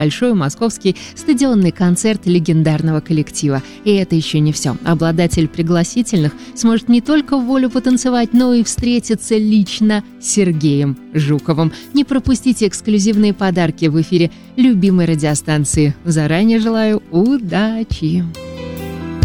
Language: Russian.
большой московский стадионный концерт легендарного коллектива. И это еще не все. Обладатель пригласительных сможет не только в волю потанцевать, но и встретиться лично с Сергеем Жуковым. Не пропустите эксклюзивные подарки в эфире любимой радиостанции. Заранее желаю удачи!